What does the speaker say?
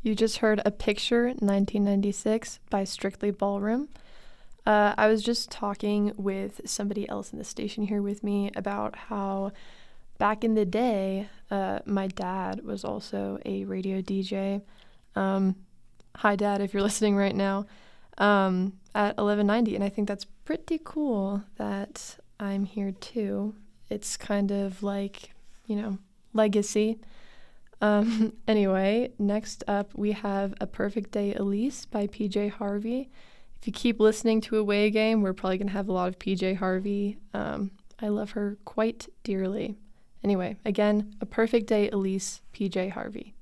You just heard A Picture 1996 by Strictly Ballroom. I was just talking with somebody else in the station here with me about how back in the day, my dad was also a radio DJ. Hi, Dad, if you're listening right now, at 1190. And I think that's pretty cool that I'm here too. It's kind of like, legacy. Anyway, next up we have A Perfect Day Elise by PJ Harvey. If you keep listening to Away Game, we're probably going to have a lot of PJ Harvey. I love her quite dearly. Anyway, again, A Perfect Day Elise, PJ Harvey.